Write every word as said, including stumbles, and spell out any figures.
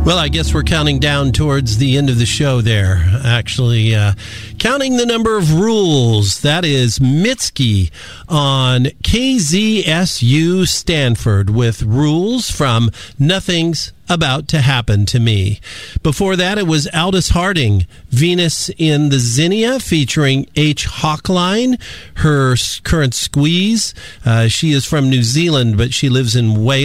Well, I guess we're counting down towards the end of the show there. Actually, uh, counting the number of rules. That is Mitski on K Z S U Stanford with rules from Nothing's About to Happen to Me. Before that, it was Aldous Harding, Venus in the Zinnia, featuring H. Hawkline, her current squeeze. Uh, she is from New Zealand, but she lives in Wales.